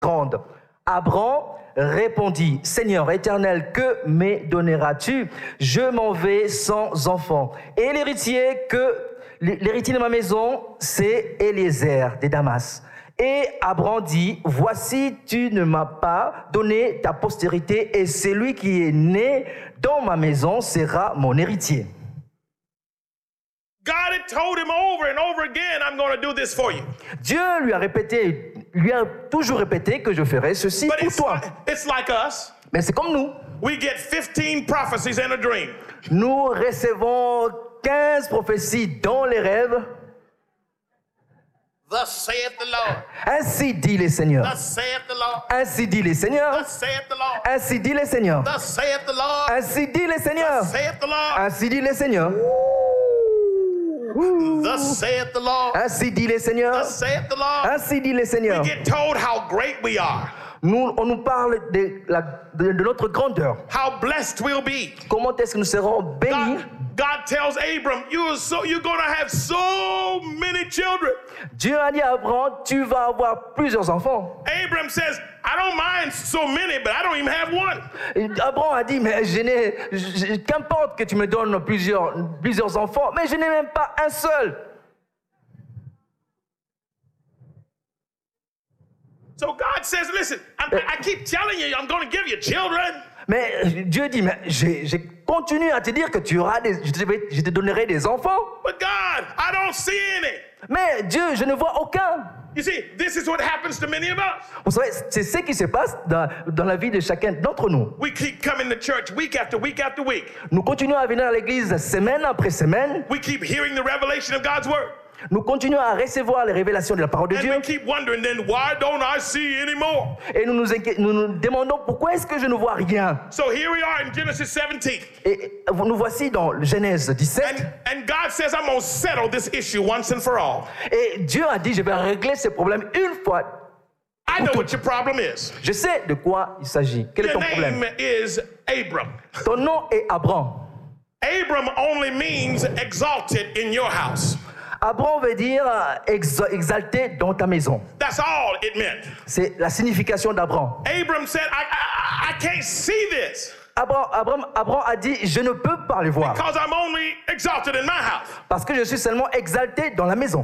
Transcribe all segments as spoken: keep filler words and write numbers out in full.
grande. Abraham répondit, Seigneur éternel, que me donneras-tu? Je m'en vais sans enfant. Et l'héritier que l'héritier de ma maison, c'est Eliezer de Damas. Et Abraham dit, voici, tu ne m'as pas donné ta postérité, et celui qui est né dans ma maison sera mon héritier. God had told him over and over again, I'm going to do this for you. Dieu lui a répété, lui a toujours répété que je ferai ceci But pour it's, toi. it's like us. Mais c'est comme nous. We get fifteen prophecies in a dream. Nous recevons quinze prophéties dans les rêves. Thus saith the Lord. Ainsi dit les Seigneurs. Thus saith the Lord. Ainsi dit les Seigneurs. Thus saith the Lord. Ainsi dit les Seigneurs. Thus saith the Lord. Ainsi dit les Seigneurs. Thus saith the Lord. Ainsi dit les Seigneurs. Thus saith the Lord. Ainsi dit les Seigneurs. Thus saith the Lord. Ainsi dit les Seigneurs. We get told how great we are. Nous, on nous parle de, la, de, de notre grandeur. How blessed we'll be. Comment est-ce que nous serons bénis? God, God tells Abram, you are so, you're going to have so many children. Dieu a dit à Abraham, tu vas avoir plusieurs enfants. Abram says, I don't mind so many, but I don't even have one. Et Abraham a dit, mais je n'ai, je- qu'importe que tu me donnes plusieurs, plusieurs enfants, mais je n'ai même pas un seul. So God says, listen, I, I keep telling you, I'm going to give you children. Mais Dieu dit, mais j'ai, j'ai continué à te dire que tu auras des, je te, vais- je te donnerai des enfants. But God, I don't see any. Mais Dieu, je ne vois aucun. You see, this is what happens to many of us. Vous savez, c'est ce qui se passe dans, dans la vie de chacun d'entre nous. We keep coming to church week after week after week. Nous continuons à venir à l'église semaine après semaine. We keep hearing the revelation of God's word. Nous continuons à recevoir les révélations de la parole de And Dieu. we keep wondering then, why don't I see anymore? Et nous nous, inquié- nous nous demandons pourquoi est-ce que je ne vois rien. So here we are in Genesis seventeen. Et nous voici dans Genèse dix-sept. And, and God says, I'm going to settle this issue once and for all. Et Dieu a dit, je vais régler ce problème une fois. I know what your problem is. Je sais de quoi il s'agit. Quel est Your ton problème? name is Abram. Ton nom est Abraham. Abram only means exalted in your house. Abraham veut dire euh, ex- exalté dans ta maison. That's all it meant. C'est la signification d'Abraham. Abram said, I, I, I can't see this Abraham, Abraham, Abraham a dit, je ne peux pas les voir because I'm only exalted in my house. parce que je suis seulement exalté dans la maison.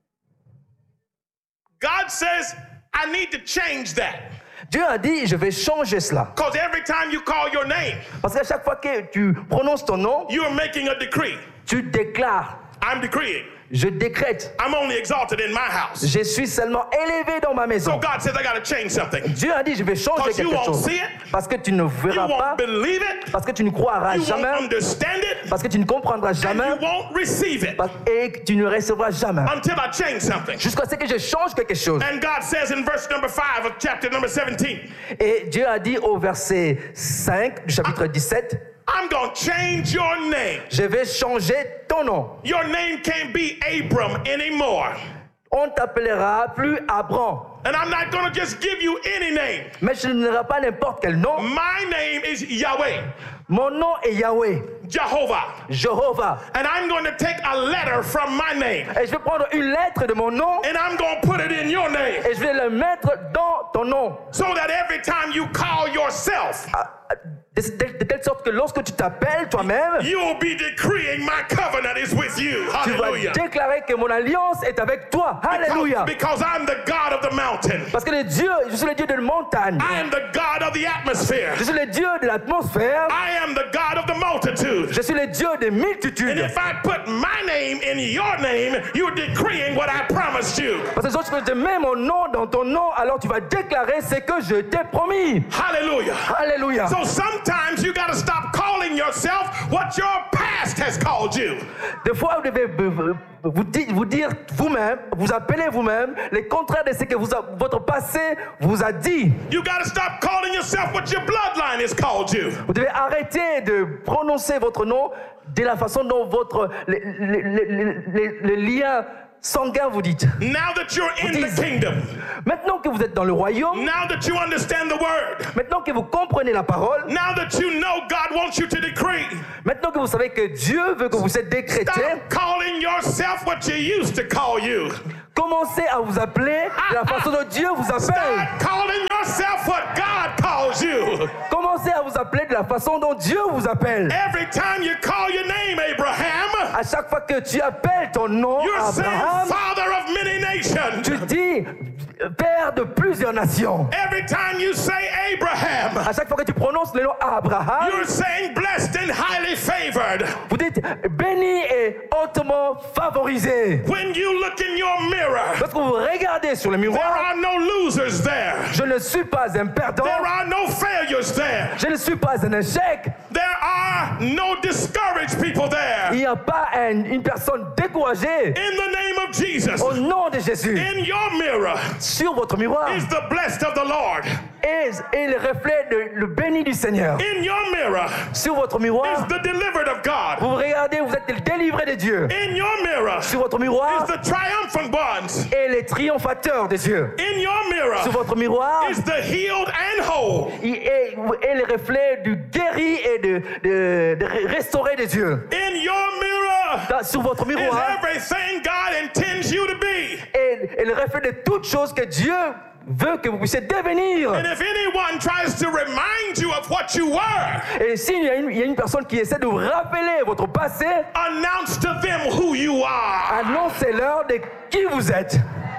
God says, I need to change that. Dieu a dit, je vais changer cela. Because every time you call your name, Parce qu'à chaque fois que tu prononces ton nom, you are making a decree. tu déclares, I'm decreeing. je décrète, I'm only exalted in my house. je suis seulement élevé dans ma So maison. God says, I got to change something. Dieu a dit, je vais changer Because you quelque won't chose. see it. Parce que tu ne You verras pas, won't believe it. parce que tu ne croiras You won't jamais, understand it. parce que tu ne comprendras And jamais, you won't receive it parce- et que tu ne recevras jamais. until I change something. Jusqu'à ce que je change quelque chose. And God says in verse number five of chapter number seventeen, Et Dieu a dit au verset cinq du chapitre dix-sept, I'm going to change your name. je vais changer ton nom. Your name can't be Abram anymore. On t'appellera plus Abraham. And I'm not going to just give you any name. Mais je ne donnerai pas n'importe quel nom. My name is Yahweh, Mon nom est Yahweh, Jehovah. Jéhovah. And I'm going to take a letter from my name Et je vais prendre une lettre de mon nom and I'm going to put it in your name et je vais le mettre dans ton nom. so that every time you call yourself, Ah, De, de- de telle sorte que lorsque tu t'appelles toi-même, you'll be decreeing my covenant is with you. tu vas Hallelujah. déclarer que mon alliance est avec toi. Alléluia. Because, because I'm the God of the mountain. Parce que le Dieu, je suis le Dieu de la montagne. I am the God of the atmosphere. Je suis le Dieu de l'atmosphère. I am the God of the multitude. Je suis le Dieu des And multitudes. if I put my name in your name, you're decreeing what I promised you. Parce que lorsque je mets mon nom dans ton nom, alors tu vas déclarer ce que je t'ai promis. Hallelujah. Alléluia. So sometimes you got to stop calling yourself what your past has called you. Des fois, vous devez vous, vous dire, vous dire vous-même, vous appelez vous-même les contraires de ce que vous a- votre passé vous a dit. You got to stop calling yourself what your bloodline has called you. Vous devez arrêter de prononcer votre nom de la façon dont votre les, les, les, les- les liens sanguins vous dites. Now that you're in the Dites. kingdom, Maintenant que vous êtes dans le royaume, now that you understand the word, maintenant que vous comprenez la parole, now that you know God wants you to decree, maintenant que vous savez que Dieu veut que vous êtes décrété, stop calling yourself what you used to call you. Commencez à vous appeler de la façon dont Dieu vous appelle. Start calling yourself what God calls you. Commencez à vous appeler de la façon dont Dieu vous appelle. Every time you call your name Abraham, À chaque fois que tu appelles ton nom you're saying Abraham, father of many nations. tu dis père de plusieurs nations. Every time you say Abraham, À chaque fois que tu prononces le nom Abraham, you're saying blessed and highly favored. vous dites béni et hautement favorisé. When you look in your mirror, Lorsque vous regardez sur le there miroir, are no losers there. je ne suis pas un perdant, There are no failures there. je ne suis pas un échec, There are no discouraged people there. il n'y a pas un- une personne découragée. In the name of Jesus, Au nom de Jésus, in your mirror sur votre miroir is the blessed of the Lord. est, est le reflet de le béni du Seigneur. In your mirror Sur votre is miroir, the delivered of God. vous regardez, vous êtes le délivré de Dieu. In your mirror Sur votre is miroir the triumphant ones. est les triomphateurs de Dieu. In your mirror Sur votre miroir is the healed and whole. il est, est le reflet du guéri et de, de, de restauré de Dieu. In your mirror Dans- sur votre is miroir everything God intends you to be. est, est le reflet de toutes choses que Dieu veut que vous puissiez devenir. And if anyone tries to remind you of what you were, Et s'il y a une, il y a une personne qui essaie de vous rappeler votre passé, announce to them who you are. annoncez-leur de qui vous êtes.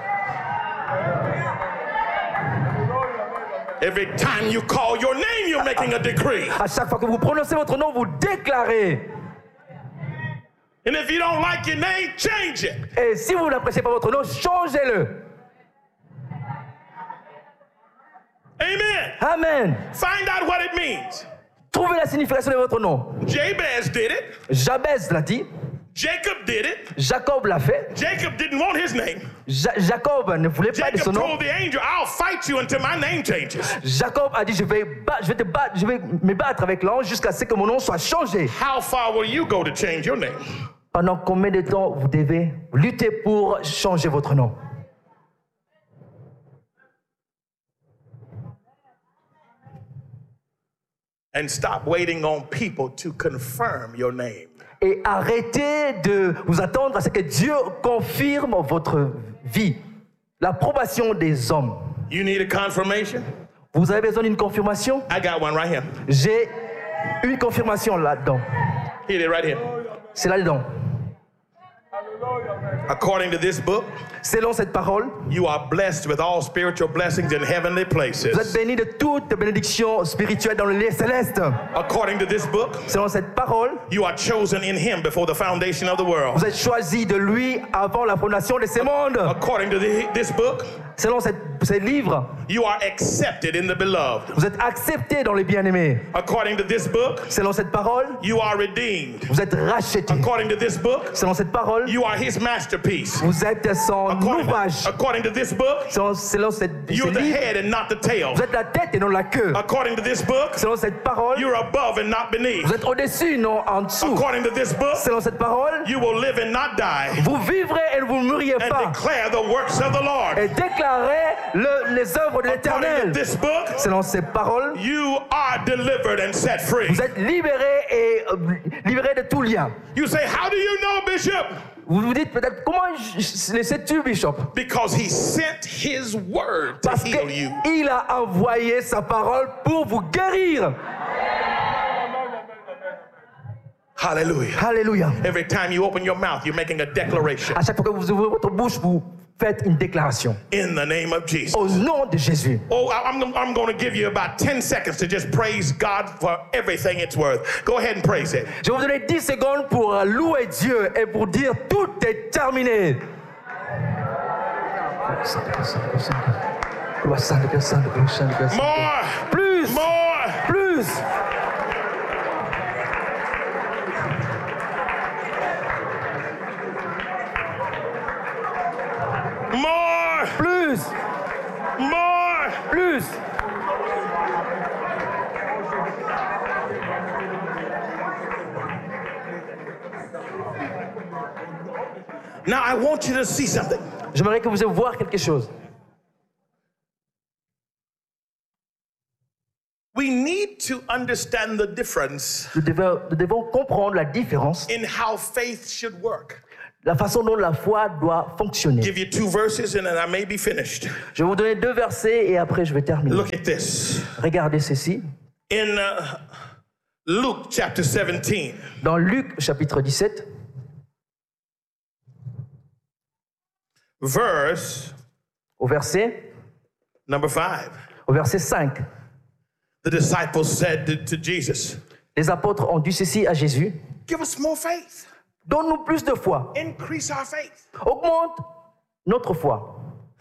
Every time you call your name, you're making a decree. À chaque fois que vous prononcez votre nom, vous déclarez. And if you don't like your name, change it. Et si vous n'appréciez pas votre nom, changez-le. Amen. Amen. Find out what it means. Trouvez la signification de votre nom. Jabez did it. Jabez l'a dit. Jacob did it. Jacob l'a fait. Jacob didn't want his name. Ja- Jacob ne voulait pas de son Jacob nom. told the angel, I'll fight you until my name changes. Jacob a dit, je vais, ba- je vais te battre, je vais me battre avec l'ange jusqu'à ce que mon nom soit changé. How far will you go to change your name? Pendant combien de temps vous devez lutter pour changer votre nom? And stop waiting on people to confirm your name. Et arrêtez de vous attendre à ce que Dieu confirme votre vie. L'approbation des hommes. You need a confirmation? Vous avez besoin d'une confirmation? I got one right here. J'ai une confirmation là-dedans. Here it is, right here. C'est là-dedans. According to this book, Selon cette parole, you are blessed with all spiritual blessings in heavenly vous êtes places. bénis de toutes bénédictions spirituelles dans le lieu céleste. According to this book, Selon cette parole, you are chosen in him before the foundation of the world. vous êtes choisis de lui avant la fondation de ces mondes. According to the, this book, Selon cette, ces livres, you are accepted in the beloved. vous êtes acceptés dans les bien-aimés. According to this book, Selon cette parole, you are redeemed. vous êtes rachetés. According to this book, Selon cette parole, you are his masterpiece. vous êtes son According, ouvrage. according to this book, Selon, selon cette, ces you're the livres, head and not the tail. vous êtes la tête et non la queue. According to this book, Selon cette parole, you're above and not beneath. vous êtes au-dessus, non en dessous. According to this book, Selon cette parole, you will live and not die, vous vivrez et ne vous mourriez and pas. declare the works of the Lord. Et déclarez le- les œuvres de According l'Éternel. to this book, Selon ces paroles, you are delivered and set free. vous êtes libérés et euh, libérés de tout lien. You say, how do you know, Bishop? Vous vous dites peut-être, comment je- je- le sais-tu, Bishop? Because he sent his word to Parce heal you. qu'il a envoyé sa parole pour vous guérir. Hallelujah. Alléluia. Every time you open your mouth, you're making a declaration À chaque fois que vous ouvrez votre bouche, vous faites une déclaration. in the name of Jesus. Au nom de Jésus. Oh, I- I'm, I'm going to give you about ten seconds to just praise God for everything it's worth. Go ahead and praise it. Je vais vous donner dix secondes pour louer Dieu et pour dire tout est terminé. More, Plus, more, plus. more, Plus, more. plus. Now I want you to see something. J'aimerais que vous ayez voir quelque chose. We need to understand the difference Nous devons, nous devons comprendre la différence in how faith should work. la façon dont la foi doit fonctionner. Give you two verses and then I may be finished. Je vais vous donner deux versets et après je vais terminer. Look at this. Regardez ceci. In uh, Luke chapter seventeen, Dans Luc chapitre dix-sept, verse au verset, number five, au verset cinq, the disciples said to, to Jesus, les apôtres ont dit ceci à Jésus. give us more faith. Donne-nous plus de foi. Increase our faith. Augmente notre foi.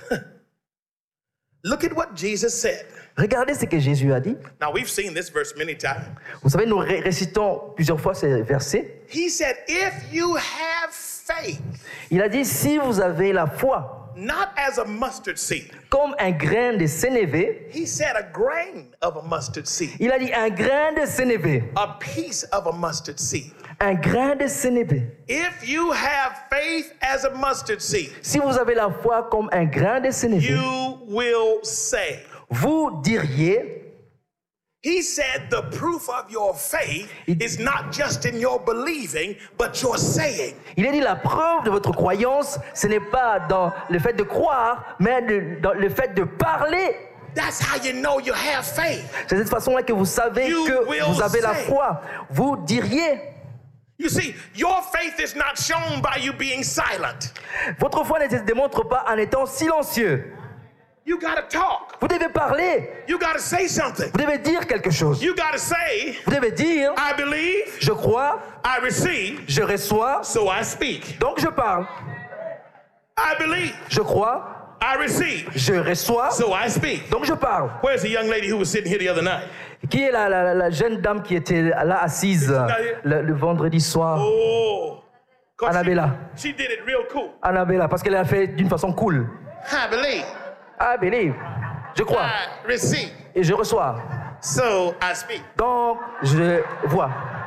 Look at what Jesus said. Regardez ce que Jésus a dit. Now, we've seen this verse many times. Vous savez, nous ré- récitons plusieurs fois ces versets. He said, if you have faith, Il a dit, si vous avez la foi, not as a mustard seed. comme un grain de sénévé, He said a grain of a mustard seed, il a dit un grain de sénévé, a piece of a mustard seed. un grain de sénévé. If you have faith as a mustard seed, Si vous avez la foi comme un grain de sénévé, you will say. vous diriez, He said the proof of your faith is not just in your believing, but your saying. il a dit la preuve de votre croyance, ce n'est pas dans le fait de croire, mais de- dans le fait de parler. That's how you know you have faith. C'est de cette façon-là que vous savez You que will vous avez la say. foi. Vous diriez. You see, your faith is not shown by you being silent. Votre foi ne se démontre pas en étant silencieux. You gotta talk. Vous devez parler. You gotta say something. Vous devez dire quelque chose. You gotta say, Vous devez dire, I believe, je crois, I receive, je reçois, so I speak. donc je parle. I believe, Je crois, I receive, je reçois, so I speak. donc je parle. Where's the young lady who was sitting here the other night? Qui est la, la- la jeune dame qui était là assise le, le vendredi soir? Oh, 'cause Annabella. She, she did it real cool. Annabella, parce qu'elle l'a fait d'une façon cool. I believe, I believe. Je crois I receive, et je reçois. so I speak. Donc je vois.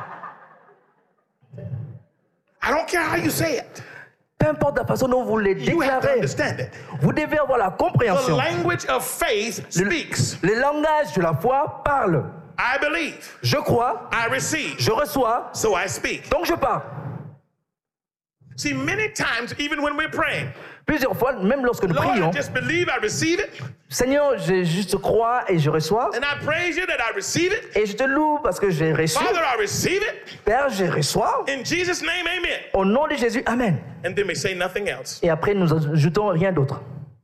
I don't care how you say it. Peu importe la façon dont vous le You have to déclarez, understand it. vous devez avoir la The compréhension. language of faith Le, speaks. le langage de la foi parle. I believe, Je crois, I receive, je reçois, so I speak. donc je parle. See, many times, even when we're praying, Plusieurs fois, même lorsque nous Lord, I prions, just believe I receive it, Seigneur, je juste crois et je reçois. and I praise you that I receive it. Et je te loue parce que j'ai reçu. Father, I receive it. Père, je reçois. In Jesus' name, amen. Au nom de Jésus, Amen. And then we say nothing else. Et après, nous ajoutons rien d'autre.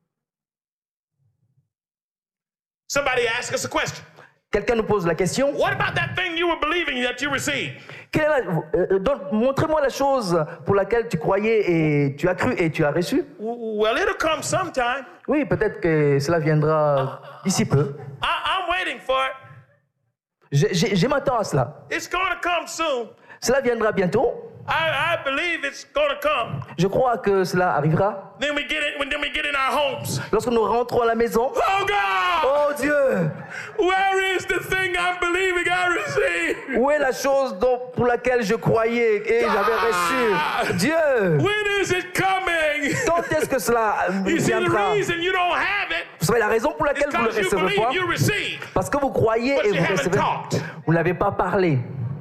Somebody ask us a question. Quelqu'un nous pose la question. What about that thing you were believing that you received? Quelle est la- euh, donc, montrez-moi la chose pour laquelle tu croyais et tu as cru et tu as reçu. Well, it'll come sometime. Oui, peut-être que cela viendra d'ici peu. I, I'm waiting for it. Je, je- je m'attends à cela. It's going to come soon. Cela viendra bientôt. I, I believe it's going to come. Je crois que cela arrivera. Then we get it when then we get in our homes. Lorsque nous rentrons à la maison. Oh God! Oh Dieu! Where is the thing I'm believing I received? Où est la chose dont, pour laquelle je croyais et j'avais reçu? Dieu! When is it coming? Quand est-ce que cela euh, You see, the viendra? reason you don't have it Vous savez la raison pour is laquelle vous ne le because you recevez believe pas? you receive. Parce que vous croyez But et you vous haven't recevez. talked. Vous n'avez pas parlé.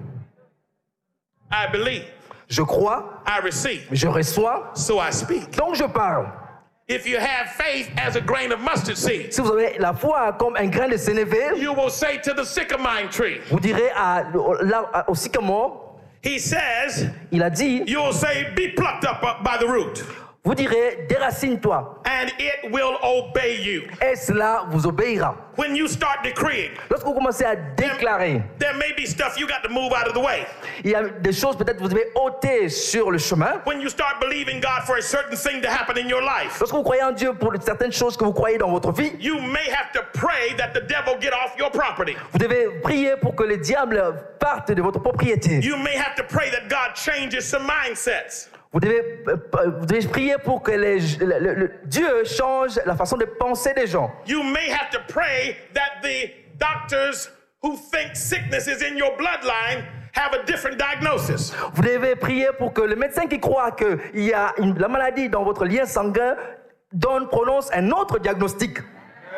I believe, Je crois, I receive, je reçois, so I speak. donc je parle. If you have faith as a grain of mustard seed, Si vous avez la foi comme un grain de sénévé, you will say to the sycamore tree, vous direz à, au, là, au sycamore, he says, il a dit, you'll say, be plucked up by the root, vous direz, déracine-toi, and it will obey you. et cela vous obéira. When you start decreeing, Lorsque vous commencez à déclarer, there may be stuff you got to move out of the way. il y a des choses peut-être que vous devez ôter sur le chemin. When you start believing God for a certain thing to happen in your life, Lorsque vous croyez en Dieu pour certaines choses que vous croyez dans votre vie, you may have to pray that the devil get off your property. vous devez prier pour que les diables partent de votre propriété. You may have to pray that God changes some mindsets. Vous devez, euh, vous devez prier pour que les, le, le- le- Dieu change la façon de penser des gens. You may have to pray that the doctors who think sickness is in your bloodline have a different diagnosis. Vous devez prier pour que le médecin qui croit qu'il y a une- la maladie dans votre lien sanguin donne, prononce un autre diagnostic.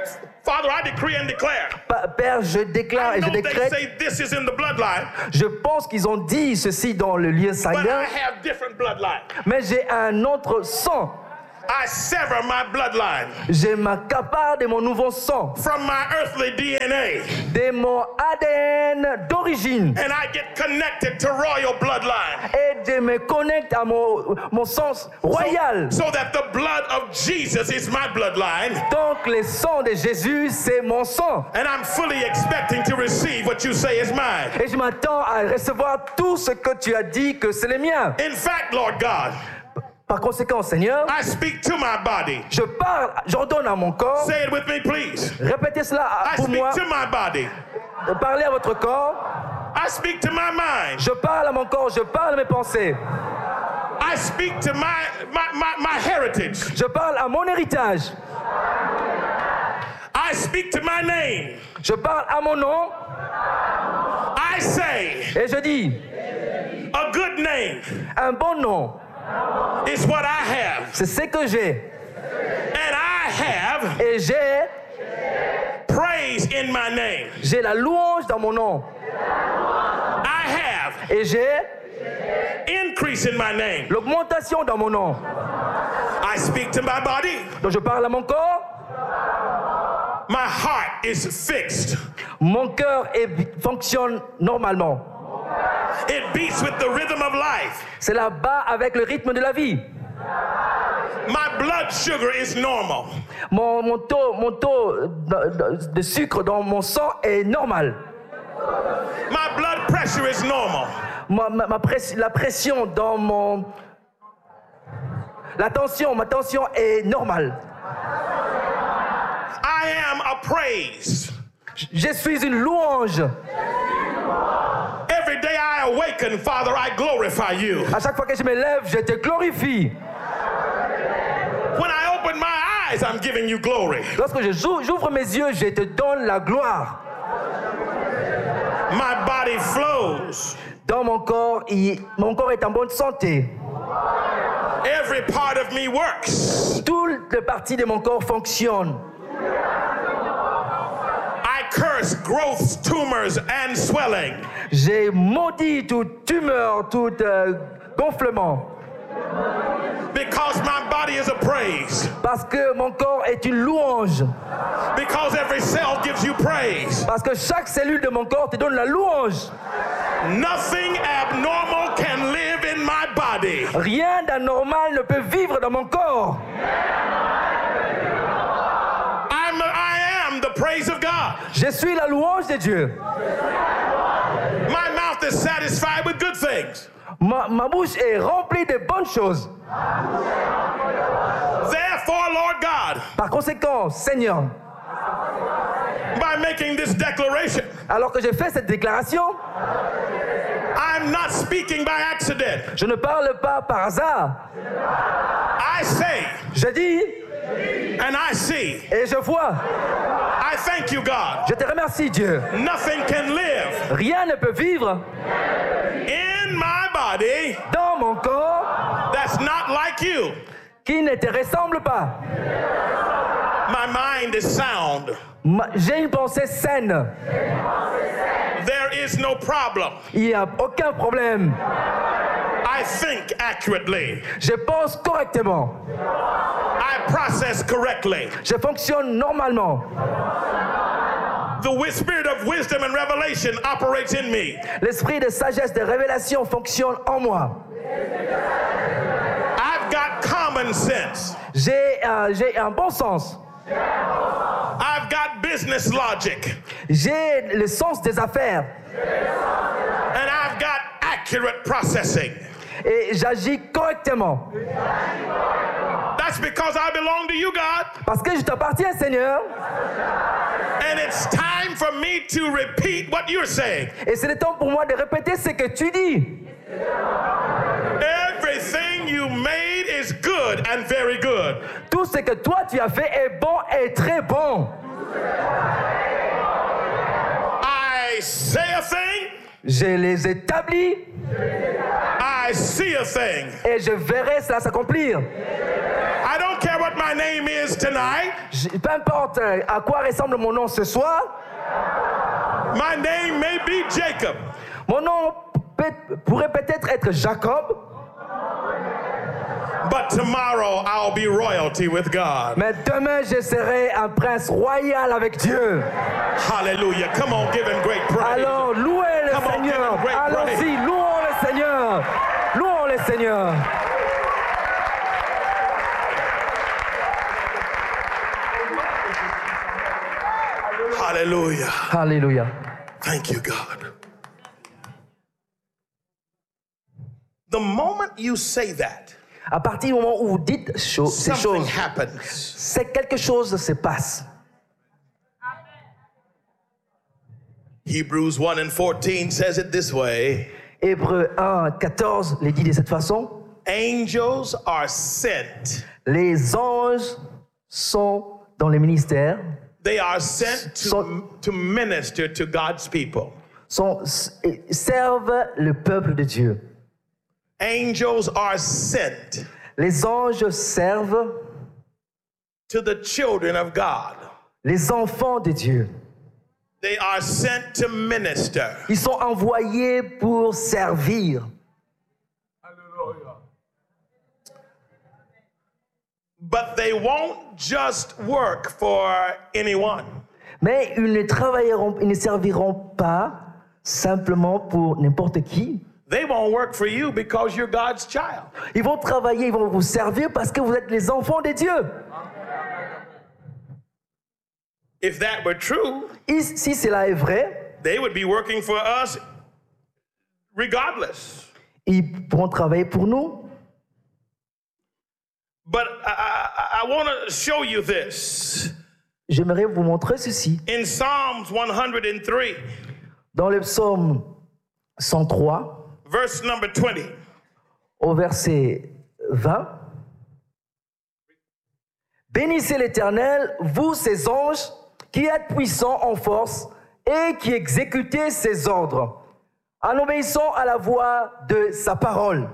Father, I decree and declare. Pa- Père, je déclare I et je know they décrète. say this is in the bloodline, Je pense qu'ils ont dit ceci dans le lieu but sanguin, I have different bloodline. mais j'ai un autre sang. I sever my bloodline Je m'accapare de mon nouveau sang, from my earthly D N A, de mon A D N d'origine, and I get connected to royal bloodline. et je me connecte à mon, mon sang royal. So that the blood of Jesus is my bloodline, Donc le sang de Jésus, c'est mon sang. and I'm fully expecting to receive what you say is mine. Et je m'attends à recevoir tout ce que tu as dit que c'est le mien. In fact, Lord God, Par conséquent, Seigneur, I speak to my body. je parle, j'ordonne à mon corps, Say it with me, please. répétez cela I pour speak moi, to my body. parlez à votre corps, I speak to my mind. je parle à mon corps, je parle à mes pensées, I speak to my, my, my, my heritage. je parle à mon héritage, I speak to my name. je parle à mon nom, I say et je dis, a good name un bon nom, is what I have. c'est ce que j'ai, And I have et j'ai, praise in my name. j'ai la louange dans mon nom, I have et j'ai increase in my name. l'augmentation dans mon nom. I speak to my body. Donc je parle à mon corps, My heart is fixed. mon cœur est- fonctionne normalement. It beats with the rhythm of life. Cela bat avec le rythme de la vie. My blood sugar is normal. Mon, mon taux, mon taux de, de- de sucre dans mon sang est normal. My blood pressure is normal. Ma, ma- ma press- la pression dans mon... La tension, ma tension est normale. I am a praise. Je suis une louange. Every day I awaken, Father, I glorify you. À chaque fois que je me lève, je te glorifie. When I open my eyes, I'm giving you glory. Lorsque je jou- j'ouvre mes yeux, je te donne la gloire. My body flows. Dans mon corps, il- mon corps est en bonne santé. Every part of me works. Toutes les parties de mon corps fonctionnent. I curse growths, tumors, and swelling. J'ai maudit toute tumeur, tout euh, gonflement. Because my body is a praise. Parce que mon corps est une louange. Because every cell gives you praise. Parce que chaque cellule de mon corps te donne la louange. Nothing abnormal can live in my body. Rien d'anormal ne peut vivre dans mon corps. I'm, I am the praise of God. Je suis la louange de Dieu. My mouth is satisfied with good things. Ma, ma bouche est remplie de bonnes choses. Therefore, Lord God, Par conséquent, Seigneur, by making this declaration, alors que j'ai fait cette déclaration, I'm not speaking by accident. je ne parle pas par hasard. I say Je dis and I see. et je vois. I thank you, God. Je te remercie, Dieu. Nothing can live Rien ne peut vivre in my body dans mon corps that's not like you. qui ne te ressemble pas. My mind is sound. Ma- J'ai une pensée saine. There is no problem. Il n'y a aucun problème. I think accurately. Je pense correctement. I process correctly. Je fonctionne normalement. The wi- spirit of wisdom and revelation operates in me. L'esprit de sagesse, de révélation fonctionne en moi. I've got common sense. J'ai euh, j'ai un bon sens. I've got business logic. J'ai le sens des affaires. And I've got accurate processing. Et j'agis correctement. That's because I belong to you, God. Parce que je t'appartiens, Seigneur. And it's time for me to repeat what you're saying. Et c'est le temps pour moi de répéter ce que tu dis. Everything you made is good and very good. Tout ce que toi tu as fait est bon et très bon. I say a thing, Je les établis I see a thing. et je verrai cela s'accomplir. I don't care what what my name is tonight. Je- peu importe euh, à quoi ressemble mon nom ce soir, My name may be Jacob, mon nom peut- pourrait peut-être être Jacob, but tomorrow I'll be royalty with God. mais demain je serai un prince royal avec Dieu. Hallelujah. Come on, give him great praise. Alors louez le Come on, Seigneur. give him great Allons-y, louons le Seigneur. Louons le Seigneur. Hallelujah. Alléluia. Thank you, God. The moment you say that, À partir du moment où vous dites cho- ces something choses, happens. c'est quelque chose se passe. Hebrews one and fourteen says it this way. Hébreux un, quatorze les dit de cette façon. Angels are sent. Les anges sont dans les ministères, They are sent to, So- to minister to God's people. sont, servent le peuple de Dieu. Angels are sent Les anges servent to the children of God. les enfants de Dieu. They are sent to minister. Ils sont envoyés pour servir. But they won't just work for anyone. Mais ils ne travailleront, ils ne serviront pas simplement pour n'importe qui. They won't work for you because you're God's child. Ils vont travailler, ils vont vous servir parce que vous êtes les enfants de Dieu. If that were true, Et si cela est vrai, they would be working for us regardless. ils pourront travailler pour nous. But I, I, I want to show you this. J'aimerais vous montrer ceci. In Psalms one hundred three, Dans le psaume cent trois, verse number twenty, au verset vingt. Bénissez l'Éternel, vous ses anges, qui êtes puissants en force et qui exécutez ses ordres, en obéissant à la voix de sa parole.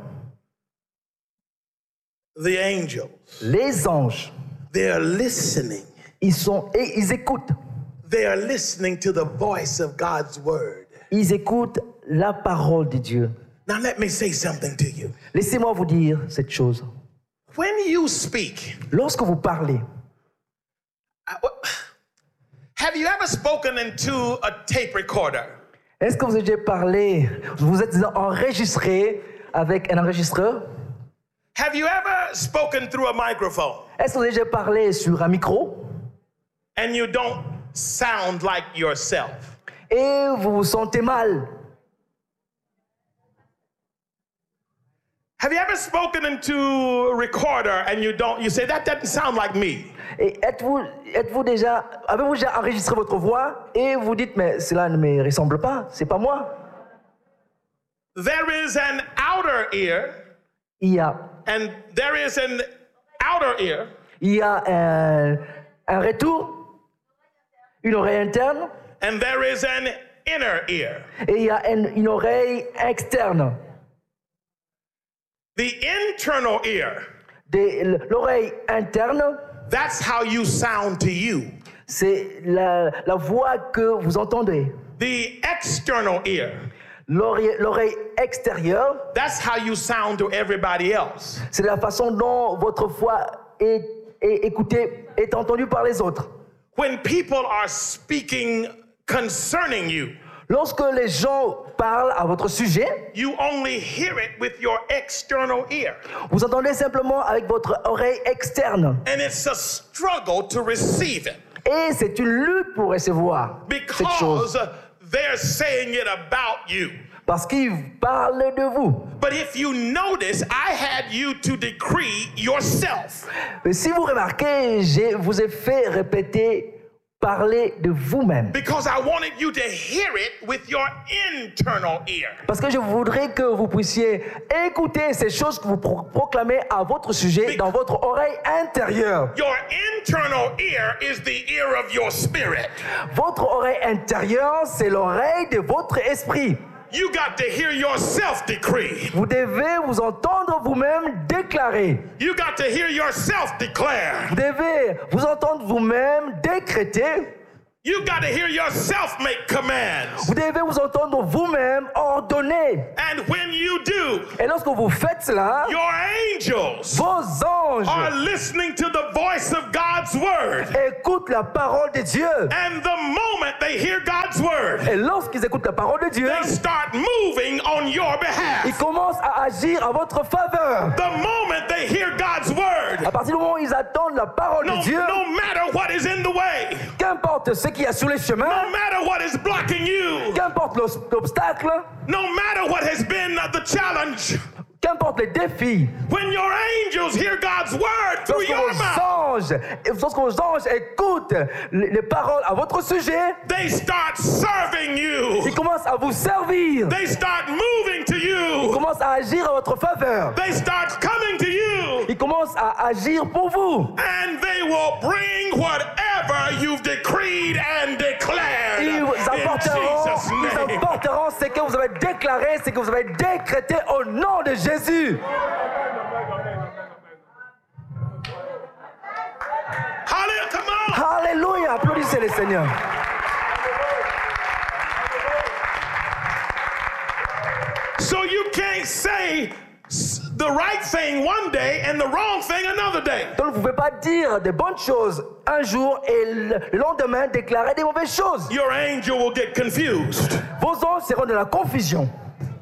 the angels, Les anges, they are listening. ils sont et ils écoutent. They are listening to the voice of God's word. Ils écoutent la parole de Dieu. Now let me say something to you. Laissez-moi vous dire cette chose. When you speak, Lorsque vous parlez, I- what- have you ever spoken into a tape recorder? est-ce que vous avez déjà parlé, vous êtes enregistré avec un enregistreur? Have you ever spoken through a microphone Est-ce que vous avez déjà parlé sur un micro and you don't sound like yourself? et vous vous sentez mal? Have you ever spoken into a recorder and you don't, you say, that doesn't sound like me? Et êtes-vous, êtes-vous déjà, avez-vous déjà enregistré votre voix et vous dites, mais cela ne me ressemble pas, c'est pas moi? There is an outer ear Il y a, and there is an outer ear il y a un, un retour, une oreille interne and there is an inner ear. et il y a une, une oreille externe. The internal ear, De, l'oreille interne, that's how you sound to you. c'est la, la voix que vous entendez. The external ear, L'oreille, l'oreille extérieure, that's how you sound to everybody else. c'est la façon dont votre voix est, est écoutée, est entendue par les autres. When people are speaking concerning you, Lorsque les gens parlent à votre sujet, you only hear it with your external ear. vous entendez simplement avec votre oreille externe. And it's a struggle to receive it Et c'est une lutte pour recevoir cette chose. because they're saying it about you. Parce qu'ils parlent de vous. But if you notice, I had you to decree yourself. Mais si vous remarquez, je vous ai fait répéter, parler de vous-même. Because I wanted you to hear it with your internal ear. Parce que je voudrais que vous puissiez écouter ces choses que vous pro- proclamez à votre sujet dans votre oreille intérieure. Your internal ear is the ear of your spirit. Votre oreille intérieure, c'est l'oreille de votre esprit. You got to hear yourself decree. Vous devez vous entendre vous-même déclarer. You got to hear yourself declare. Vous devez vous entendre vous-même décréter. You got to hear yourself make commands. Vous devez vous entendre vous-même ordonner. And when you do, Et lorsque vous faites cela, your angels vos anges are listening to the voice of God's word. écoutent la parole de Dieu. And the moment they hear God's word, Et lorsqu'ils écoutent la parole de Dieu, they start moving on your ils behalf. commencent à agir à votre faveur. The moment they hear God's word, À partir du moment où ils attendent la parole no, de Dieu, no matter what is in the way, qu'importe ce qu'il y a sur les chemins, no matter what is blocking you, qu'importe l'os- l'obstacle, no matter what has been the challenge, qu'importe les défis, when your angels hear God's word through lorsque your vos mouth, anges, lorsque vos anges écoutent les, les paroles à votre sujet, they start serving you. ils commencent à vous servir. They start moving to Ils you. commencent à agir à votre faveur. They start coming to you. Ils commencent à agir pour vous. And they will bring whatever you've decreed and declared Ils vous in apporteront, Jesus' ils name. apporteront ce que vous avez déclaré, ce que vous avez décrété au nom de Jésus. Hallelujah, come on. Alléluia, applaudissez les Seigneurs. So you can't say s- the right thing one day and the wrong thing another day. Donc vous ne pouvez pas dire des bonnes choses un jour et le lendemain déclarer des mauvaises choses. Your angel will get confused. Vos anges seront dans la confusion.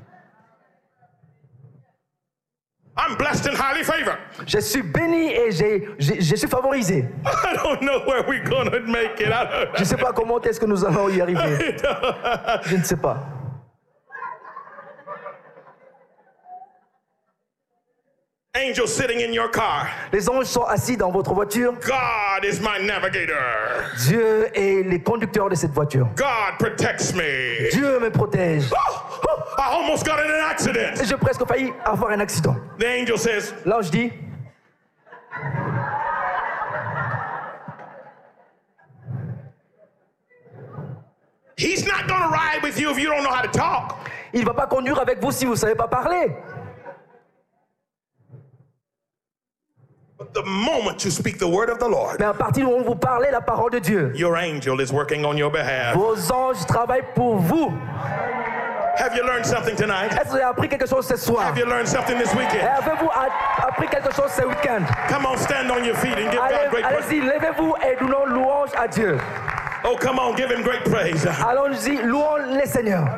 I'm blessed and highly favored. Je suis béni et j'ai- j'ai- je suis favorisé. I don't know where we're going to make it. I don't Je ne sais pas comment est-ce que nous allons y arriver. Je ne sais pas. Angels sitting in your car. Les anges sont assis dans votre voiture. God is my navigator. Dieu est le conducteur de cette voiture. God protects me. Dieu me protège. Oh, oh, I almost got in an accident. Et j'ai presque failli avoir un accident. The angel says, L'ange dit, he's not going to ride with you if you don't know how to talk. il ne va pas conduire avec vous si vous ne savez pas parler. But the moment you speak the word of the Lord, Mais à partir du moment où vous parlez la parole de Dieu, your angel is working on your behalf. vos anges travaillent pour vous. Have you learned something tonight? Est-ce que vous avez appris quelque chose ce soir? Have you learned something this Et weekend? avez-vous a- appris quelque chose ce week-end? Come on, stand on your feet and give God Allez- great praise. Allez-y, levez-vous et donnons louange à Dieu. Oh, come on, give him great praise. Allons-y, louons les seigneurs.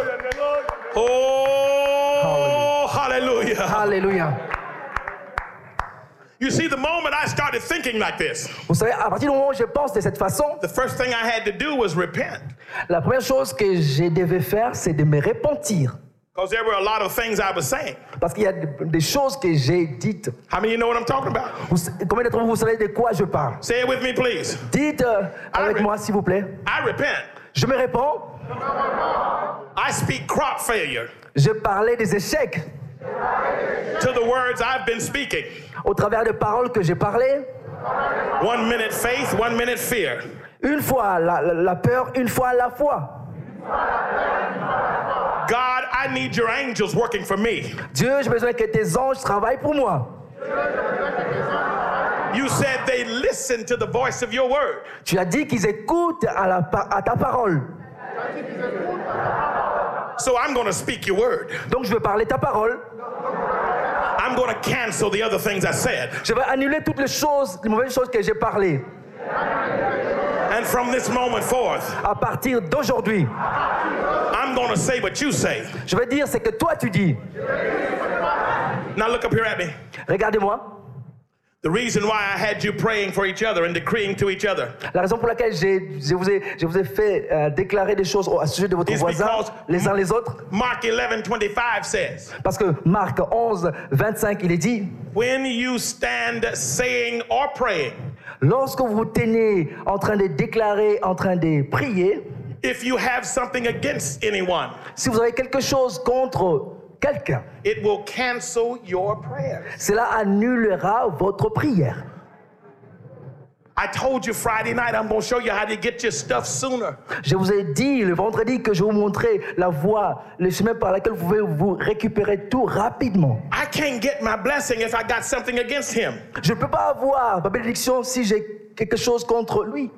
Oh, hallelujah. Alléluia. You see, the moment I started thinking like this, Vous savez, à partir du moment où je pense de cette façon, the first thing I had to do was repent. la première chose que je devais faire, c'est de me repentir. Because there were a lot of things I was saying. Parce qu'il y a des choses que j'ai dites. How many of you know what I'm talking about? Vous- combien d'entre vous, vous savez de quoi je parle? Say it with me, please. Dites euh, avec re- moi, s'il vous plaît. I repent. Je me réponds. I speak crop failure Je parlais des échecs to the words I've been speaking. au travers des paroles que j'ai parlé. One minute faith, one minute fear. Une fois la, la- la peur, une fois la foi. God, I need your angels working for me. Dieu, j'ai besoin que tes anges travaillent pour moi. You said they listen to the voice of your word. Tu as dit qu'ils écoutent à, la, pa- à ta parole. So I'm going to speak your word. Donc je vais parler ta parole. I'm going to cancel the other things I said. Je vais annuler toutes les choses, les mauvaises choses que j'ai parlé. And from this moment forth, À partir d'aujourd'hui, I'm going to say what you say. je vais dire ce que toi tu dis. Now look up here at me. Regardez-moi. The reason why I had you praying for each other and decreeing to each other La raison pour laquelle j'ai- je vous ai, je vous ai fait euh, déclarer des choses au à sujet de votre is voisin, because les uns les autres, Mark eleven twenty-five says, parce que Marc onze, vingt-cinq, il est dit, when you stand saying or praying, lorsque vous tenez en train de déclarer, en train de prier, if you have something against anyone, si vous avez quelque chose contre quelqu'un, it will cancel your prayers. cela annulera votre prière. I told you Friday night I'm going to show you how to get your stuff sooner. Je vous ai dit le vendredi que je vais vous montrer la voie, le chemin par lequel vous pouvez vous récupérer tout rapidement. I can't get my blessing if I got something against him. Je ne peux pas avoir ma bénédiction si j'ai quelque chose contre lui.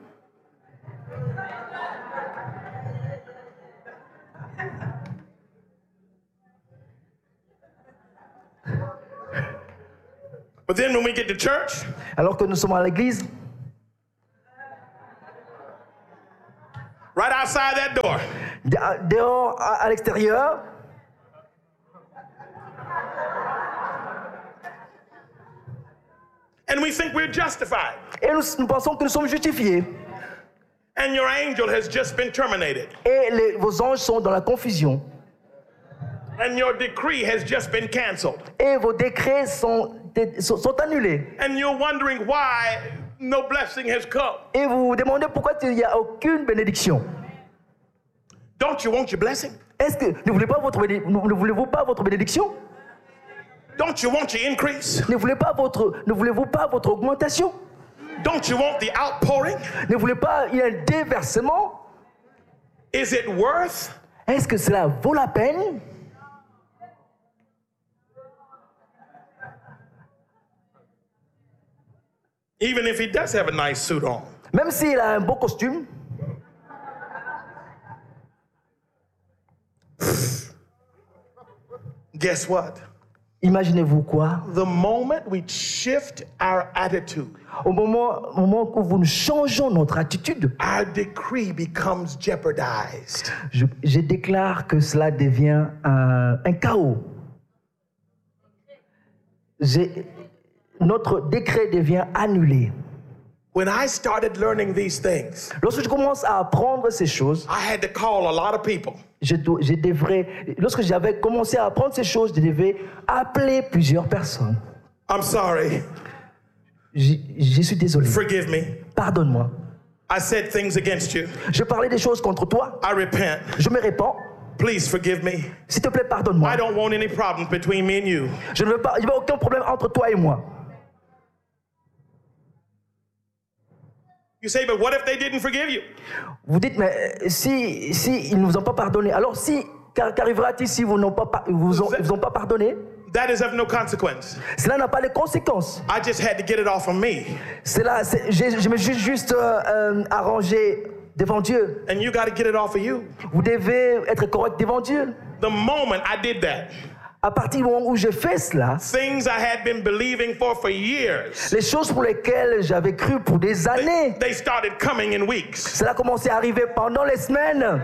But then when we get to church, Alors que nous sommes à l'église, right outside that door, de- dehors, à, à l'extérieur, and we think we're justified, et nous, nous pensons que nous sommes justifiés. and your angel has just been terminated, Et les- vos anges sont dans la confusion. and your decree has just been canceled, Et vos décrets sont, sont, sont annulés. and you're wondering why no blessing has come. Et vous vous demandez pourquoi il n'y a aucune bénédiction. Don't you want your blessing? Est-ce que ne voulez pas votre béné- ne voulez-vous pas votre bénédiction? Don't you want your increase? Ne voulez pas votre ne voulez-vous pas votre augmentation? Don't you want the outpouring? Ne voulez pas il y a un déversement? Is it worth Est-ce que cela vaut la peine? even if he does have a nice suit on? Même s'il a un beau costume, Guess what? imaginez-vous quoi? The moment we shift our attitude, Au moment, au moment où nous changeons notre attitude, our decree becomes jeopardized. je, je déclare que cela devient un, un chaos. J'ai- notre décret devient annulé. When I started learning these things, Lorsque je commence à apprendre ces choses, I had to call a lot of people. je, dois- je devrais, lorsque j'avais commencé à apprendre ces choses, je devais appeler plusieurs personnes. I'm sorry. Je, je suis désolé. Forgive me. Pardonne-moi. I said things against you. Je parlais des choses contre toi. I repent. Je me répands. Please forgive me. S'il te plaît, pardonne-moi. I don't want any problems between me and you. Je ne veux pas, il n'y a aucun problème entre toi et moi. You say, but what if they didn't forgive you? Vous dites, mais euh, si, si ils ne vous ont pas pardonné, alors si, qu'ar- qu'arrivera-t-il si vous n'ont pas, pa- vous ont, ils vous ont pas pardonné? That is of no consequence. Cela n'a pas de conséquences. I just had to get it off of me. Cela, c'est- je, je me suis juste euh, euh, arrangé devant Dieu. And you got to get it off of you. Vous devez être correct devant Dieu. The moment I did that, À partir du moment où je fais cela, things I had been believing for for years, les choses pour lesquelles j'avais cru pour des années, they started coming in weeks. cela a commencé à arriver pendant les semaines.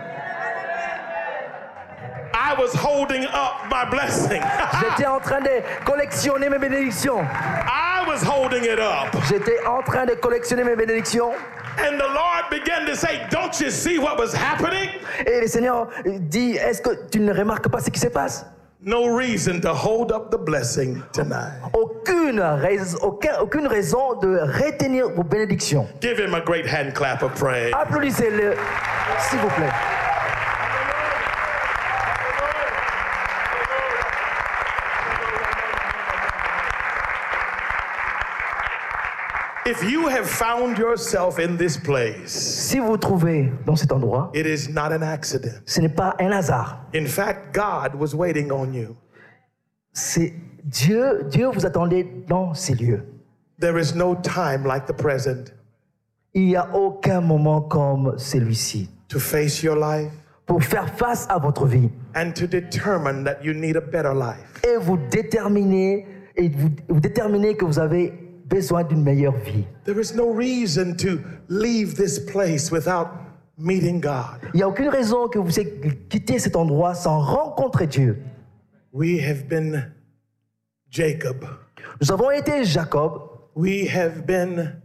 I was holding up my blessing. J'étais en train de collectionner mes bénédictions. I was holding it up. J'étais en train de collectionner mes bénédictions. And the Lord began to say, don't you see what was happening? Et le Seigneur dit, est-ce que tu ne remarques pas ce qui se passe? No reason to hold up the blessing tonight. Aucune raison, aucun- aucune raison de retenir vos bénédictions. Give him a great hand clap of praise. Applaudissez-le, s'il vous plaît. If you have found yourself in this place, Si vous vous trouvez dans cet endroit, it is not an accident. ce n'est pas un hasard. In fact, God was waiting on you. C'est Dieu, Dieu vous attendait dans ces lieux. There is no time like the present Il n'y a aucun moment comme celui-ci to face your life pour faire face à votre vie and to determine that you need a better life. et vous déterminer et vous, vous déterminer que vous avez besoin d'une meilleure vie. There is no reason to leave this place without meeting God. Il n'y a aucune raison que vous quittez cet endroit sans rencontrer Dieu. We have been Jacob. Nous avons été Jacob. We have been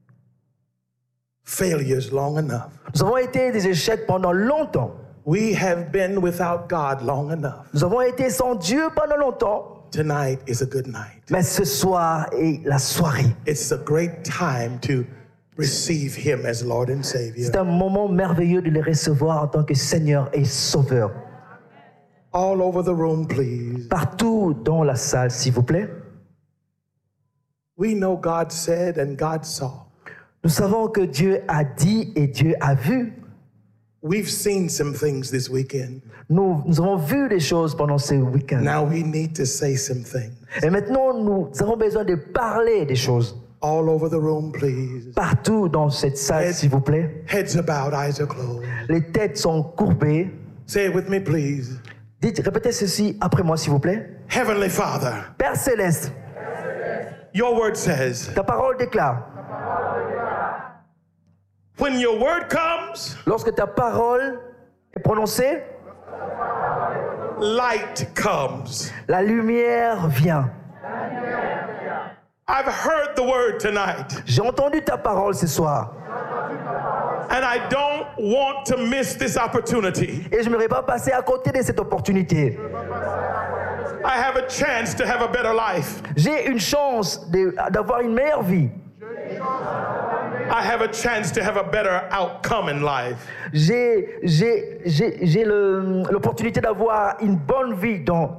failures long enough. Nous avons été des échecs pendant longtemps. We have been without God long enough. Nous avons été sans Dieu pendant longtemps. Tonight is a good night. Mais ce soir est la soirée. It's a great time to receive Him as Lord and Savior. C'est un moment merveilleux de le recevoir en tant que Seigneur et Sauveur. All over the room, please. Partout dans la salle, s'il vous plaît. We know God said and God saw. Nous savons que Dieu a dit et Dieu a vu. We've seen some things this weekend. Nous, nous avons vu des choses pendant ce week-end. Now we need to say some things. Et maintenant, nous avons besoin de parler des choses. All over the room, please. Partout dans cette salle, s'il vous plaît. Heads are bowed, eyes are closed. Les têtes sont courbées. Say it with me, please. Dites, répétez ceci après moi, s'il vous plaît. Heavenly Father, Père céleste, your word says, ta parole déclare, when your word comes, lorsque ta parole est prononcée, light comes. la lumière vient. I've heard the word tonight, J'ai entendu ta parole ce soir. and I don't want to miss this opportunity. Et je ne m'aurais pas passé à côté de cette opportunité. I have a chance to have a better life. J'ai une chance de- d'avoir une meilleure vie. I have a chance to have a better outcome in life. J'ai, j'ai, j'ai, j'ai le- l'opportunité d'avoir une bonne vie dans.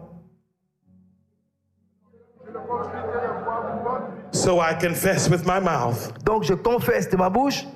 So I confess with my mouth, Donc je confesse de ma bouche,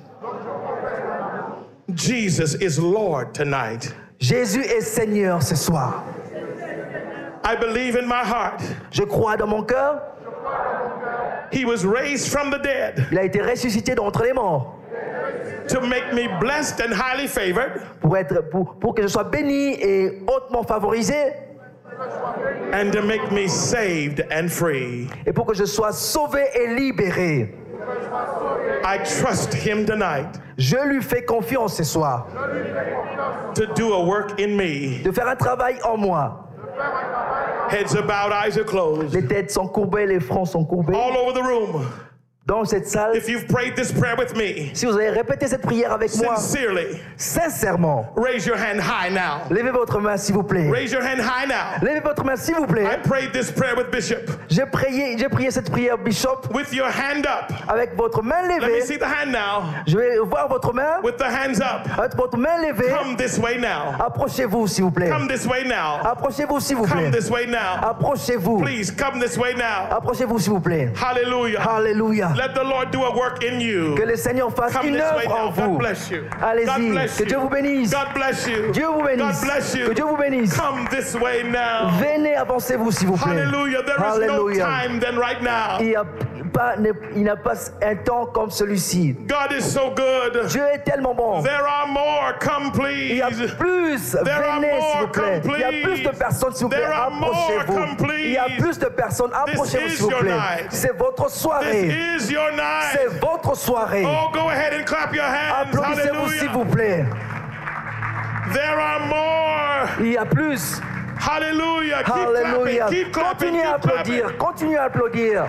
Jesus is Lord tonight. Jésus est Seigneur ce soir. I believe in my heart Je crois dans mon cœur, He was raised from the dead il a été ressuscité d'entre les morts to make me blessed and highly favored pour, être, pour, pour que je sois béni et hautement favorisé and to make me saved and free. et pour que je sois sauvé et libéré. I trust Him tonight Je lui fais confiance ce soir to do a work in me. de faire un travail en moi. Heads are bowed, eyes are closed. Les têtes sont courbées, les fronts sont courbés. All over the room. Dans cette salle, If you've prayed this prayer with me, si vous avez répété cette prière avec moi, sincerely, sincèrement, raise your hand high now. levez votre main s'il vous plaît. Raise your hand high now. Levez votre main s'il vous I plaît. prayed this prayer with Bishop. J'ai prié, j'ai prié cette prière, Bishop, With your hand up. avec votre main Let me levée. see the hand now. Je vais voir votre main. With the hands up. Avec votre main levée, Come this way now. approchez-vous s'il vous plaît. Come this way now. Approchez-vous s'il vous Come plaît. this way now. Approchez-vous. Please come this way now. Approchez-vous s'il vous plaît. Hallelujah. Alléluia. Let the Lord do a work in you. Que le Seigneur fasse Come une this way œuvre en now. God vous. bless you. God Allez-y. bless Que you. Dieu vous bénisse. God bless you. Dieu vous God bénisse. bless you. Que Dieu vous bénisse. Come this way now. Venez, avancez-vous s'il vous plaît. Hallelujah. There is no Alléluia. time than right now. Il n'y a pas, il n'y a pas un temps comme celui-ci. God is so good. Dieu est tellement bon. There are more. Come, Il y a please. plus. There are Venez, s'il more. vous plaît. Come, Il y a plus de please. personnes, s'il vous plaît. There are more. Approchez-vous. Come, please. Il y a plus de personnes. Approchez-vous, is s'il vous your plaît. night. C'est votre soirée. This is your night. C'est votre soirée. Oh, go ahead and clap your hands. Applaudissez-vous, s'il vous Hallelujah. plaît. There are more. Il y a plus. Hallelujah. Keep Alléluia. clapping. Keep clapping. Continuez à Keep clapping. applaudir. Continuez à applaudir.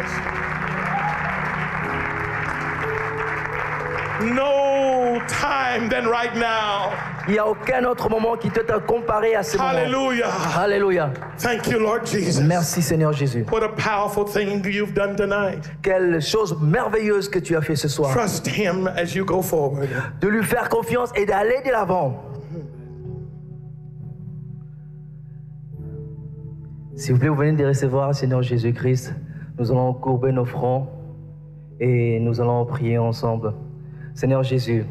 No time than right now. Il n'y a aucun autre moment qui peut être comparé à ce moment. Hallelujah. Alléluia. Thank you, Lord Jesus. Merci Seigneur Jésus. What a powerful thing you've done tonight. Quelle chose merveilleuse que tu as fait ce soir. Trust Him as you go forward. De lui faire confiance et d'aller de l'avant. S'il vous plaît, vous venez de recevoir Seigneur Jésus-Christ. Nous allons courber nos fronts et nous allons prier ensemble. Seigneur Jésus,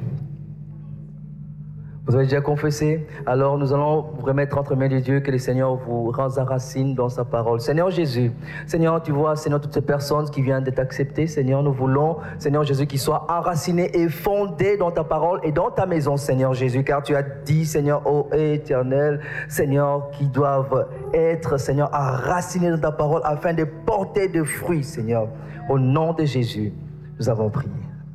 vous avez déjà confessé, alors nous allons vous remettre entre mains de Dieu, que le Seigneur vous enracine dans sa parole. Seigneur Jésus, Seigneur, tu vois, Seigneur, toutes ces personnes qui viennent d'être acceptées, Seigneur, nous voulons, Seigneur Jésus, qu'ils soient enracinés et fondés dans ta parole et dans ta maison, Seigneur Jésus, car tu as dit, Seigneur, ô Éternel, Seigneur, qu'ils doivent être, Seigneur, enracinés dans ta parole afin de porter de fruits, Seigneur. Au nom de Jésus, nous avons prié.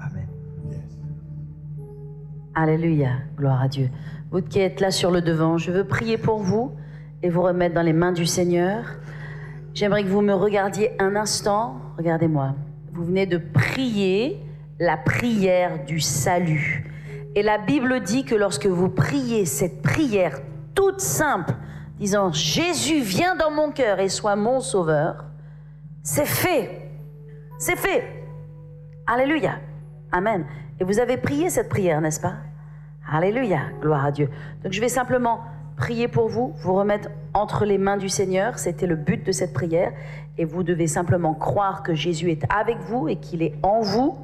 Alléluia, gloire à Dieu. Vous qui êtes là sur le devant, je veux prier pour vous et vous remettre dans les mains du Seigneur. J'aimerais que vous me regardiez un instant. Regardez-moi. Vous venez de prier la prière du salut. Et la Bible dit que lorsque vous priez cette prière toute simple, disant « Jésus, viens dans mon cœur et sois mon sauveur », c'est fait. C'est fait. Alléluia. Amen. Et vous avez prié cette prière, n'est-ce pas? Alléluia, gloire à Dieu. Donc je vais simplement prier pour vous, vous remettre entre les mains du Seigneur. C'était le but de cette prière. Et vous devez simplement croire que Jésus est avec vous et qu'il est en vous.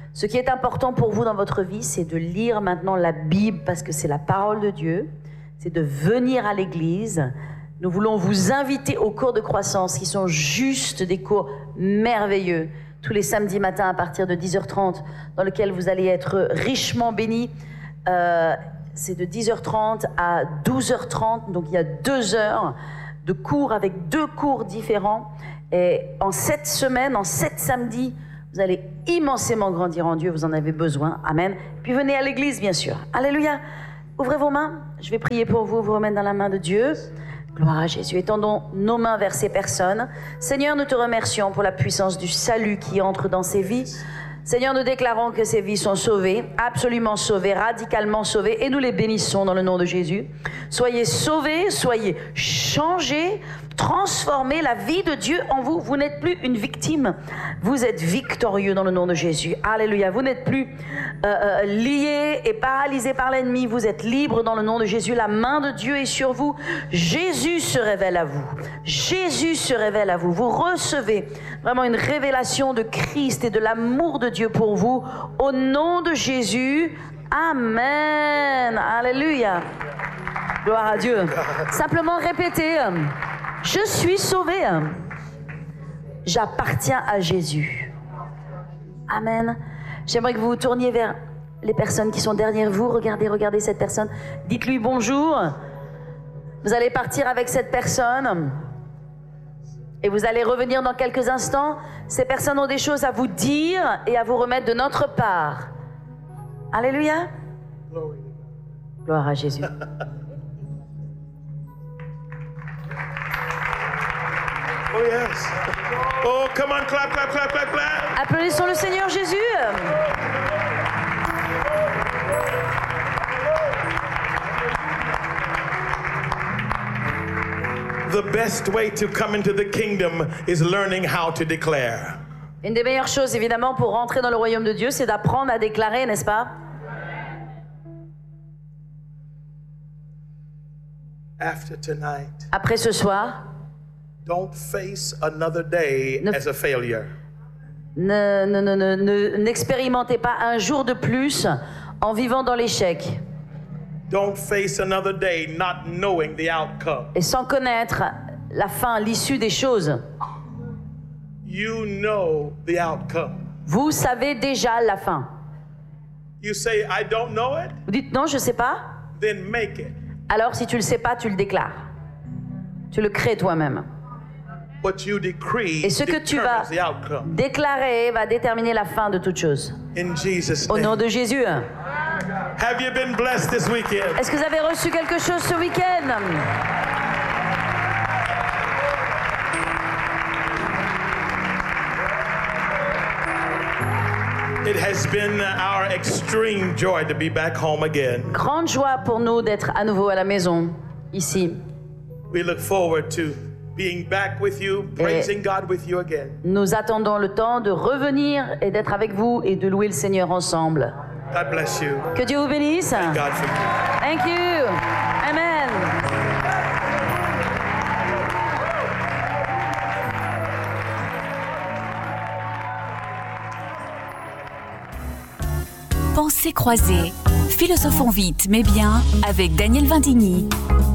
Ce qui est important pour vous dans votre vie, c'est de lire maintenant la Bible parce que c'est la parole de Dieu. C'est de venir à l'église. Nous voulons vous inviter aux cours de croissance qui sont juste des cours merveilleux. Tous les samedis matins à partir de dix heures trente, dans lesquels vous allez être richement bénis. Euh, c'est de dix heures trente à douze heures trente, donc il y a deux heures de cours avec deux cours différents. Et en sept semaines, en sept samedis, vous allez immensément grandir en Dieu, vous en avez besoin. Amen. Puis venez à l'église, bien sûr. Alléluia. Ouvrez vos mains. Je vais prier pour vous, vous remettre dans la main de Dieu. Gloire à Jésus. Étendons nos mains vers ces personnes. Seigneur, nous te remercions pour la puissance du salut qui entre dans ces vies. Seigneur, nous déclarons que ces vies sont sauvées, absolument sauvées, radicalement sauvées, et nous les bénissons dans le nom de Jésus. Soyez sauvés, soyez changés, transformez la vie de Dieu en vous. Vous n'êtes plus une victime, vous êtes victorieux dans le nom de Jésus. Alléluia. Vous n'êtes plus euh, euh, liés et paralysés par l'ennemi, vous êtes libres dans le nom de Jésus. La main de Dieu est sur vous. Jésus se révèle à vous. Jésus se révèle à vous. Vous recevez vraiment une révélation de Christ et de l'amour de Dieu pour vous. Au nom de Jésus, Amen. Alléluia. Gloire à Dieu. Simplement répétez. Je suis sauvé. J'appartiens à Jésus. Amen. J'aimerais que vous vous tourniez vers les personnes qui sont derrière vous. Regardez, regardez cette personne. Dites-lui bonjour. Vous allez partir avec cette personne. Et vous allez revenir dans quelques instants. Ces personnes ont des choses à vous dire et à vous remettre de notre part. Alléluia. Gloire à Jésus. Oh yes. Oh, come on, clap, clap, clap, clap, clap. Applaudissons le Seigneur Jésus. The best way to come into the kingdom is learning how to declare. Une des meilleures choses, évidemment, pour rentrer dans le royaume de Dieu, c'est d'apprendre à déclarer, n'est-ce pas? After tonight, Après ce soir, don't face another day Ne- as a failure. ne, ne, ne, ne- ne- n'expérimentez pas un jour de plus en vivant dans l'échec Don't face another day not knowing the outcome. et sans connaître la fin, l'issue des choses. You know the outcome. Vous savez déjà la fin. You say, I don't know it, Vous dites non, je ne sais pas. then make it. Alors si tu ne le sais pas, tu le déclares. Tu le crées toi-même. What you decree Et ce que tu vas determines the outcome. déclarer va déterminer la fin de toute chose. In Jesus' Au nom name. de Jésus. Have you been blessed this weekend? Est-ce que vous avez reçu quelque chose ce week-end? It has been our extreme joy to be back home again. Grande joie pour nous d'être à nouveau à la maison, ici. We look forward to being back with you, praising God with you again. Nous attendons le temps de revenir et d'être avec vous et de louer le Seigneur ensemble. God bless you. Que Dieu vous bénisse. God for you. Thank you. Amen. Pensées croisées, philosophons vite mais bien avec Daniel Vindigny.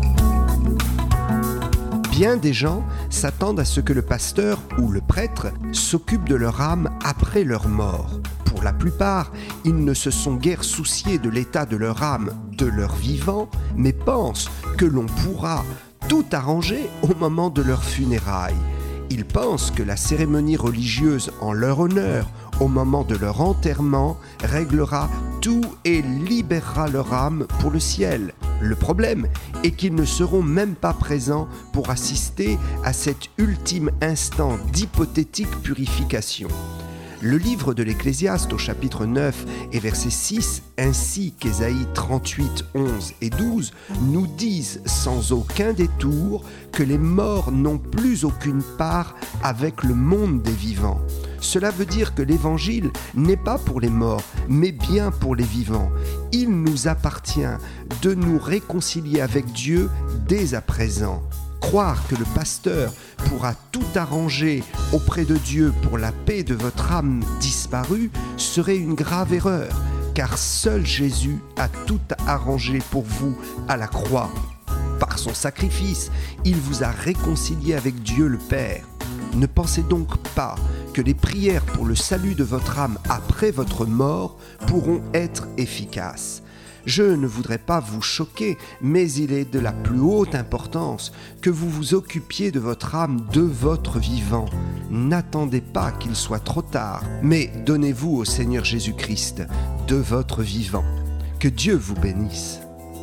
Bien des gens s'attendent à ce que le pasteur ou le prêtre s'occupe de leur âme après leur mort. Pour la plupart, ils ne se sont guère souciés de l'état de leur âme de leur vivant, mais pensent que l'on pourra tout arranger au moment de leur funérailles. Ils pensent que la cérémonie religieuse en leur honneur, au moment de leur enterrement, réglera tout et libérera leur âme pour le ciel. Le problème est qu'ils ne seront même pas présents pour assister à cet ultime instant d'hypothétique purification. Le livre de l'Ecclésiaste au chapitre neuf et verset six, ainsi qu'Ésaïe trente-huit, onze et douze, nous disent sans aucun détour que les morts n'ont plus aucune part avec le monde des vivants. Cela veut dire que l'Évangile n'est pas pour les morts, mais bien pour les vivants. Il nous appartient de nous réconcilier avec Dieu dès à présent. Croire que le pasteur pourra tout arranger auprès de Dieu pour la paix de votre votre âme disparue serait une grave erreur, car seul Jésus a tout arrangé pour vous à la croix. Par son sacrifice, il vous a réconcilié avec Dieu le Père. Ne pensez donc pas que les prières pour le salut de votre âme après votre mort pourront être efficaces. Je ne voudrais pas vous choquer, mais il est de la plus haute importance que vous vous occupiez de votre âme de votre vivant. N'attendez pas qu'il soit trop tard, mais donnez-vous au Seigneur Jésus-Christ de votre vivant. Que Dieu vous bénisse.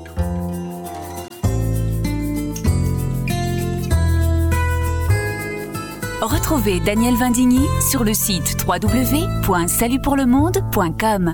Retrouvez Daniel Vindigny sur le site w w w point salut pour le monde point com.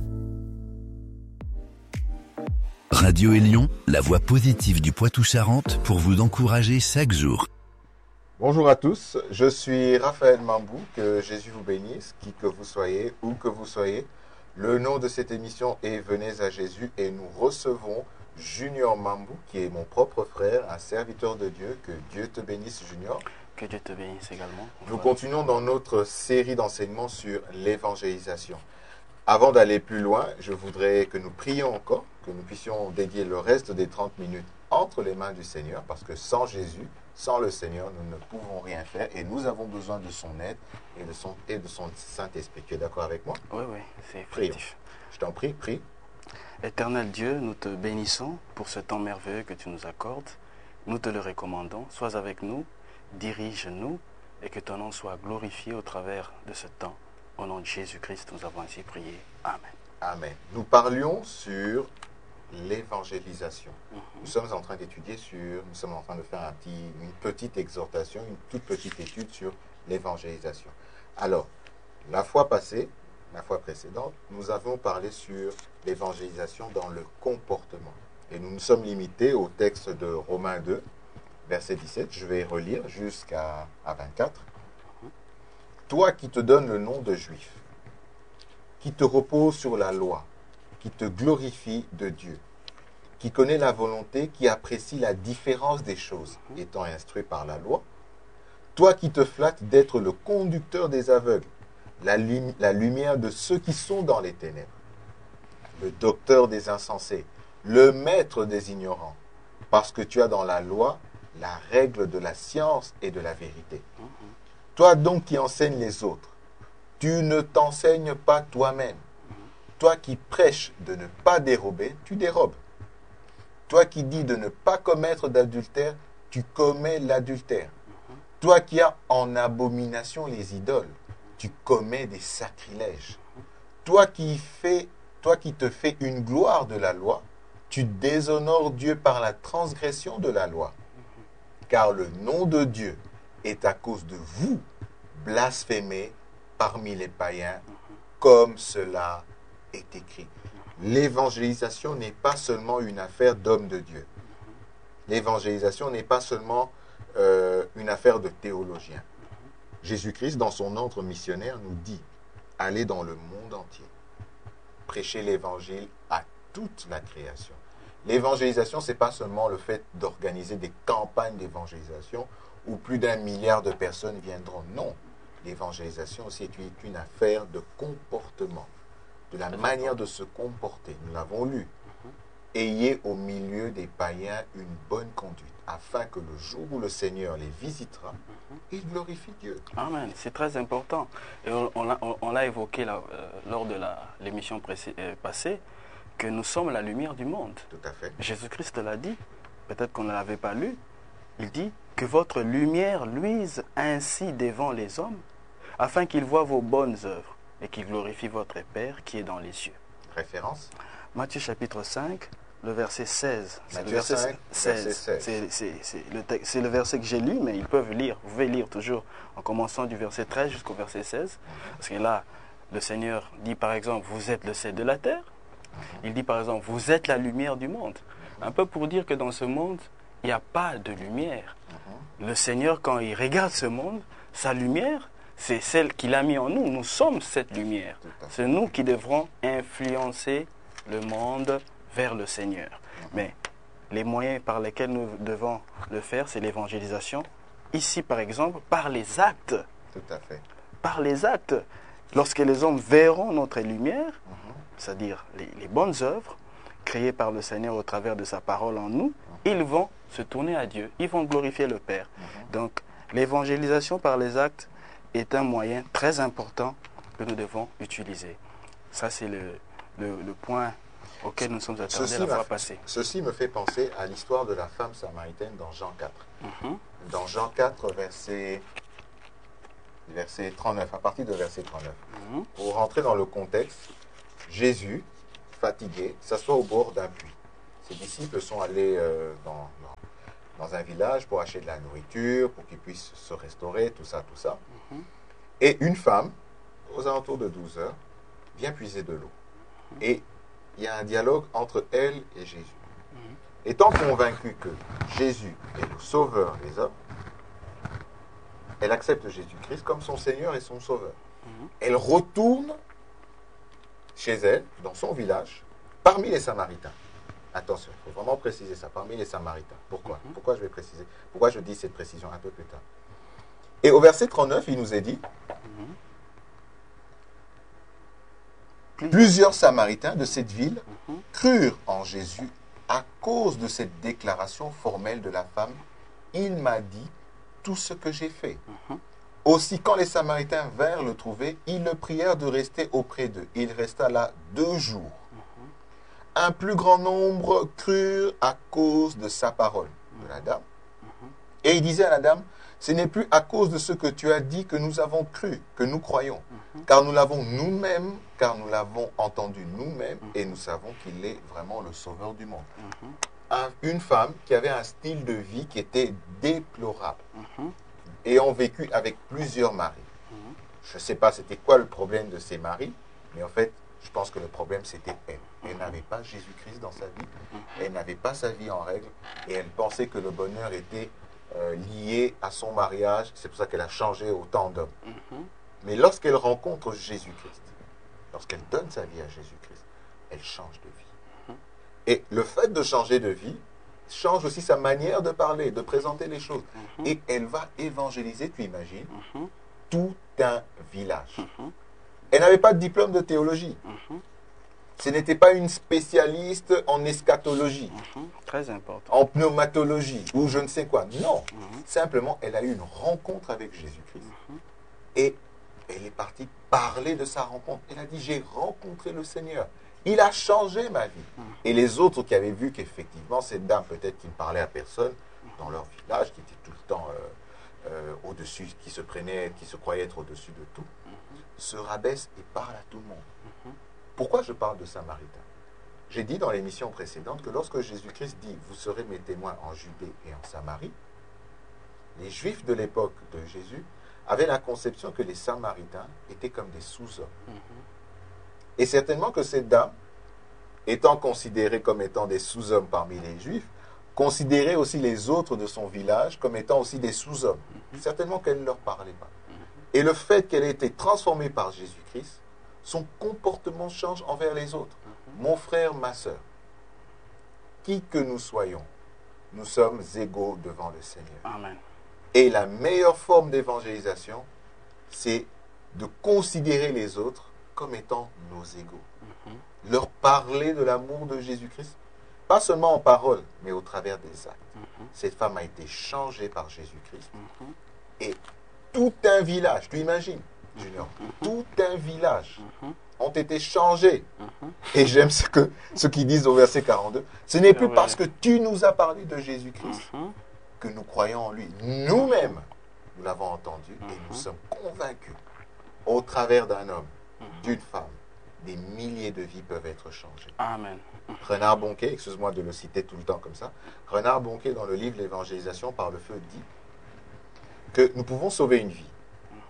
Radio Élion, la voix positive du Poitou-Charentes pour vous encourager chaque jour. Bonjour à tous, je suis Raphaël Mambou, que Jésus vous bénisse, qui que vous soyez, où que vous soyez. Le nom de cette émission est Venez à Jésus et nous recevons Junior Mambou, qui est mon propre frère, un serviteur de Dieu. Que Dieu te bénisse, Junior. Que Dieu te bénisse également. Nous continuons dans notre série d'enseignements sur l'évangélisation. Avant d'aller plus loin, je voudrais que nous prions encore, que nous puissions dédier le reste des trente minutes entre les mains du Seigneur, parce que sans Jésus, sans le Seigneur, nous ne pouvons rien faire et nous avons besoin de son aide et de son, et de son Saint-Esprit. Tu es d'accord avec moi? Oui, oui, c'est Prions. effectif. Je t'en prie, prie. Éternel Dieu, nous te bénissons pour ce temps merveilleux que tu nous accordes. Nous te le recommandons. Sois avec nous, dirige-nous et que ton nom soit glorifié au travers de ce temps. Au nom de Jésus-Christ, nous avons ainsi prié. Amen. Amen. Nous parlions sur l'évangélisation. Mhm. Nous sommes en train d'étudier sur, nous sommes en train de faire un petit, une petite exhortation, une toute petite étude sur l'évangélisation. Alors, la fois passée, la fois précédente, nous avons parlé sur l'évangélisation dans le comportement. Et nous nous sommes limités au texte de Romains deux, verset dix-sept. Je vais relire jusqu'à à vingt-quatre. Toi qui te donnes le nom de juif, qui te repose sur la loi, qui te glorifie de Dieu, qui connaît la volonté, qui apprécie la différence des choses, étant instruit par la loi, toi qui te flattes d'être le conducteur des aveugles, la, lumi- la lumière de ceux qui sont dans les ténèbres, le docteur des insensés, le maître des ignorants, parce que tu as dans la loi la règle de la science et de la vérité. Toi donc qui enseignes les autres, tu ne t'enseignes pas toi-même. Toi qui prêches de ne pas dérober, tu dérobes. Toi qui dis de ne pas commettre d'adultère, tu commets l'adultère. Toi qui as en abomination les idoles, tu commets des sacrilèges. Toi qui fais, toi qui te fais une gloire de la loi, tu déshonores Dieu par la transgression de la loi. Car le nom de Dieu est à cause de vous blasphémé parmi les païens, comme cela est écrit. L'évangélisation n'est pas seulement une affaire d'hommes de Dieu. L'évangélisation n'est pas seulement euh, une affaire de théologiens. Jésus-Christ, dans son ordre missionnaire, nous dit « Allez dans le monde entier, prêchez l'évangile à toute la création ». L'évangélisation, ce n'est pas seulement le fait d'organiser des campagnes d'évangélisation où plus d'un milliard de personnes viendront. Non, l'évangélisation aussi est une affaire de comportement, de la manière de se comporter. Nous l'avons lu. Ayez au milieu des païens une bonne conduite, afin que le jour où le Seigneur les visitera, il glorifie Dieu. Amen. C'est très important. Et on, on l'a, on, on l'a évoqué là, euh, lors de la, l'émission précé- euh, passée, que nous sommes la lumière du monde. Tout à fait. Jésus-Christ l'a dit, peut-être qu'on ne l'avait pas lu, il dit que votre lumière luise ainsi devant les hommes, afin qu'ils voient vos bonnes œuvres et qu'ils glorifient votre Père qui est dans les cieux. Référence? Matthieu chapitre cinq, le verset seize. C'est Matthieu le verset cinq, seize. verset seize. C'est, c'est, c'est, le texte, c'est le verset que j'ai lu, mais ils peuvent lire, vous pouvez lire toujours en commençant du verset treize jusqu'au verset seize. Parce que là, le Seigneur dit par exemple, vous êtes le sel de la terre. Il dit par exemple, vous êtes la lumière du monde. Un peu pour dire que dans ce monde, il n'y a pas de lumière. Le Seigneur, quand il regarde ce monde, sa lumière, c'est celle qu'il a mis en nous. Nous sommes cette lumière. C'est nous qui devrons influencer le monde vers le Seigneur. Mais les moyens par lesquels nous devons le faire, c'est l'évangélisation. Ici, par exemple, par les actes. Tout à fait. Par les actes. lorsque les hommes verront notre lumière, c'est-à-dire les, les bonnes œuvres créées par le Seigneur au travers de sa parole en nous, ils vont se tourner à Dieu, ils vont glorifier le Père. Donc l'évangélisation par les actes est un moyen très important que nous devons utiliser. Ça, c'est le, le, le point auquel nous sommes attardés Ceci la fois m'a- passée. Ceci me fait penser à l'histoire de la femme samaritaine dans Jean quatre. Mhm. Dans Jean quatre, verset, verset trente-neuf, à partir de verset trente-neuf. Mhm. Pour rentrer dans le contexte, Jésus, fatigué, s'assoit au bord d'un puits. Ses disciples sont allés euh, dans, dans, dans un village pour acheter de la nourriture, pour qu'ils puissent se restaurer, tout ça, tout ça. Mhm. Et une femme, aux alentours de douze heures, vient puiser de l'eau. Et il y a un dialogue entre elle et Jésus. Étant convaincue que Jésus est le sauveur des hommes, elle accepte Jésus-Christ comme son Seigneur et son sauveur. Elle retourne chez elle, dans son village, parmi les Samaritains. Attention, il faut vraiment préciser ça, parmi les Samaritains. Pourquoi Pourquoi je vais préciser Pourquoi je dis cette précision un peu plus tard? Et au verset trente-neuf, il nous est dit, plusieurs Samaritains de cette ville crurent en Jésus à cause de cette déclaration formelle de la femme. Il m'a dit tout ce que j'ai fait. Aussi, quand les Samaritains vinrent le trouver, ils le prièrent de rester auprès d'eux. Il resta là deux jours. Un plus grand nombre crurent à cause de sa parole, de la dame. Et il disait à la dame, ce n'est plus à cause de ce que tu as dit que nous avons cru, que nous croyons, car nous l'avons nous-mêmes, car nous l'avons entendu nous-mêmes, et nous savons qu'il est vraiment le sauveur du monde. Un- une femme qui avait un style de vie qui était déplorable, ayant vécu avec plusieurs maris. Je ne sais pas c'était quoi le problème de ces maris, mais en fait, je pense que le problème c'était elle. Elle n'avait pas Jésus-Christ dans sa vie, elle n'avait pas sa vie en règle, et elle pensait que le bonheur était euh, lié à son mariage. C'est pour ça qu'elle a changé autant d'hommes. Mais lorsqu'elle rencontre Jésus-Christ, lorsqu'elle donne sa vie à Jésus-Christ, elle change de vie. Et le fait de changer de vie change aussi sa manière de parler, de présenter les choses. Et elle va évangéliser, tu imagines, tout un village. Elle n'avait pas de diplôme de théologie. Ce n'était pas une spécialiste en eschatologie, Très important. en pneumatologie ou je ne sais quoi. Non, simplement, elle a eu une rencontre avec Jésus-Christ. Et elle est partie parler de sa rencontre. Elle a dit, j'ai rencontré le Seigneur. Il a changé ma vie. Et les autres qui avaient vu qu'effectivement, cette dame, peut-être qui ne parlait à personne, dans leur village, qui était tout le temps euh, euh, au-dessus, qui se prenait, qui se croyait être au-dessus de tout, se rabaisse et parle à tout le monde. Pourquoi je parle de Samaritains? J'ai dit dans l'émission précédente que lorsque Jésus-Christ dit « Vous serez mes témoins en Judée et en Samarie », les Juifs de l'époque de Jésus avaient la conception que les Samaritains étaient comme des sous-hommes. Et certainement que cette dame, étant considérée comme étant des sous-hommes parmi les Juifs, considérait aussi les autres de son village comme étant aussi des sous-hommes. Certainement qu'elle ne leur parlait pas. Et le fait qu'elle ait été transformée par Jésus-Christ, son comportement change envers les autres. Mon frère, ma soeur, qui que nous soyons, nous sommes égaux devant le Seigneur. Amen. Et la meilleure forme d'évangélisation, c'est de considérer les autres comme étant nos égaux. Leur parler de l'amour de Jésus-Christ, pas seulement en parole, mais au travers des actes. Cette femme a été changée par Jésus-Christ. Et tout un village, tu imagines, Junior, tout un village ont été changés. Et j'aime ce que ce qu'ils disent au verset quarante-deux. Ce n'est plus parce que tu nous as parlé de Jésus-Christ que nous croyons en lui. Nous-mêmes, nous l'avons entendu et nous sommes convaincus. Au travers d'un homme, d'une femme, des milliers de vies peuvent être changées. Amen. Renard Bonquet, excuse-moi de le citer tout le temps comme ça, Renard Bonquet, dans le livre L'évangélisation par le feu, dit que nous pouvons sauver une vie.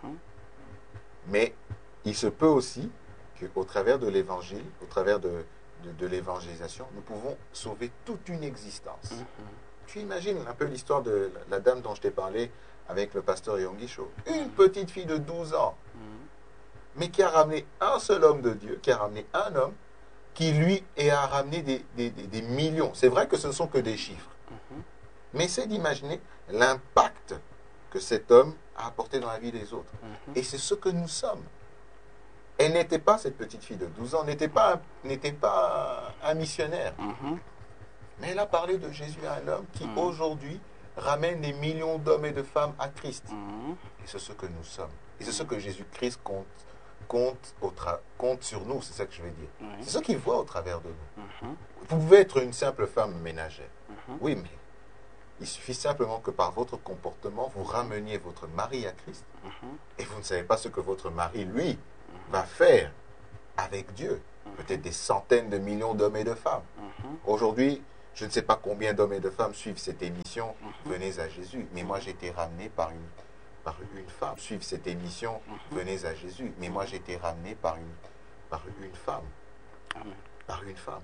Mais il se peut aussi qu'au travers de l'évangile, au travers de, de, de l'évangélisation, nous pouvons sauver toute une existence. Tu imagines un peu l'histoire de la, la dame dont je t'ai parlé avec le pasteur Yonggi Cho. Une petite fille de douze ans, mais qui a ramené un seul homme de Dieu, qui a ramené un homme, qui lui a ramené des, des, des, des millions. C'est vrai que ce ne sont que des chiffres. Mais c'est d'imaginer l'impact que cet homme a apporté dans la vie des autres. Et c'est ce que nous sommes. Elle n'était pas, cette petite fille de douze ans, n'était pas, n'était pas un missionnaire. Mhm. Mais elle a parlé de Jésus à un homme qui, Mhm. aujourd'hui, ramène des millions d'hommes et de femmes à Christ. Mhm. Et c'est ce que nous sommes. Et c'est ce que Jésus-Christ compte, compte, au tra- compte sur nous, c'est ça que je veux dire. Oui. C'est ce qu'il voit au travers de nous. Mhm. Vous pouvez être une simple femme ménagère. Mhm. Oui, mais il suffit simplement que par votre comportement, vous rameniez votre mari à Christ. Mhm. Et vous ne savez pas ce que votre mari, lui, va faire avec Dieu. Peut-être des centaines de millions d'hommes et de femmes. Mhm. Aujourd'hui, je ne sais pas combien d'hommes et de femmes suivent cette émission « Venez à Jésus ». Mais moi, j'ai été ramené par une, par une femme. Suivent cette émission « Venez à Jésus ». Mais moi, j'ai été ramené par une, par une femme. Amen. Par une femme.